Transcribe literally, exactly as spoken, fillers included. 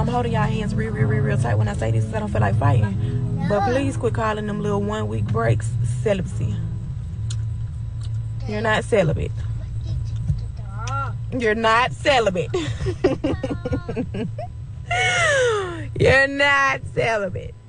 I'm holding y'all hands real, real, real, real tight when I say this because I don't feel like fighting. But please quit calling them little one-week breaks celibacy. You're not celibate. You're not celibate. You're not celibate.